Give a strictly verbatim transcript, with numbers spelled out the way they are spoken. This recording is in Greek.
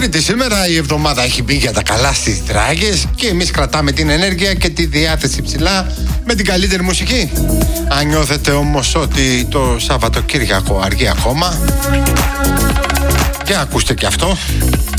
Τρίτη σήμερα, η εβδομάδα έχει μπει για τα καλά στις Τράγες και εμείς κρατάμε την ενέργεια και τη διάθεση ψηλά με την καλύτερη μουσική. Αν νιώθετε όμως ότι το Σαββατοκύριακο αργεί ακόμα, και ακούστε και αυτό,